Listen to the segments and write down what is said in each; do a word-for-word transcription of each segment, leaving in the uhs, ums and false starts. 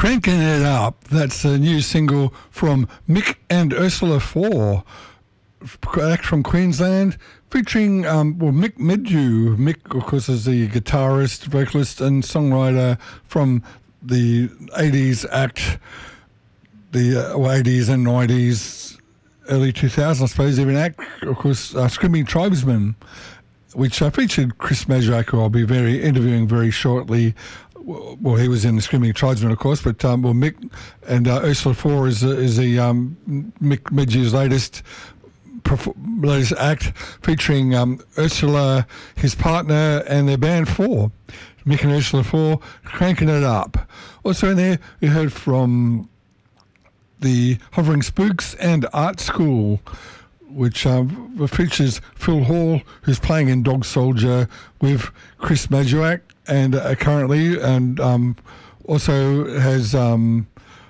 Cranking It Up. That's a new single from Mick and Ursula Four, act from Queensland, featuring um, well Mick Middew. Mick, of course, is the guitarist, vocalist, and songwriter from the eighties act, the uh, eighties and nineties, early two thousands, I suppose, even act, of course, uh, Screaming Tribesman, which uh, featured Chris Majak, who I'll be very interviewing very shortly. Well, he was in the Screaming Tribesman, of course, but um, well, Mick and uh, Ursula Four is is the um, Mick Middew's latest latest act, featuring um, Ursula, his partner, and their band Four. Mick and Ursula Four, Cranking It Up. Also in there, we heard from the Hovering Spooks and Art School, which um, features Phil Hall, who's playing in Dog Soldier with Chris Majak, and uh, currently, and um, also has um,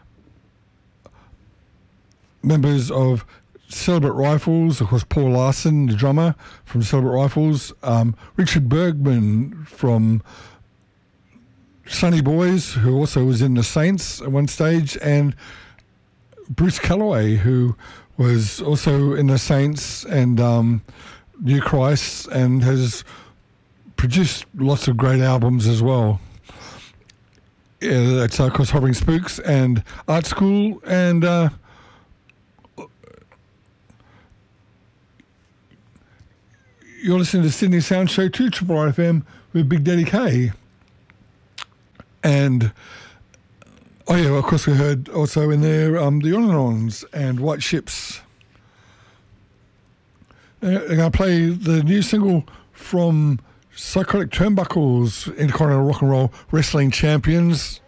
members of Celebrate Rifles, of course, Paul Larson, the drummer from Celebrate Rifles, um, Richard Bergman from Sunny Boys, who also was in the Saints at one stage, and Bruce Calloway, who was also in the Saints and um, New Christ, and has produced lots of great albums as well. Yeah, that's, uh, of course, Hovering Spooks and Art School, and uh, you're listening to Sydney Sound Show two Triple R F M with Big Daddy K. And, oh yeah, well, of course we heard also in there um, the On-and-Ons and White Ships. They're going to play the new single from Psychotic Turnbuckles, Intercontinental Rock and Roll Wrestling Champions.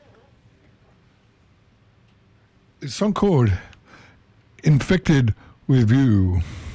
It's a song called Infected With You.